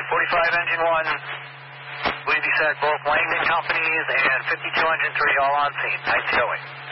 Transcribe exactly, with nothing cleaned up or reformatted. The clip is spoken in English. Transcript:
forty-five engine one, believe you said both Langdon companies and fifty-two engine three all on scene. Nice showing.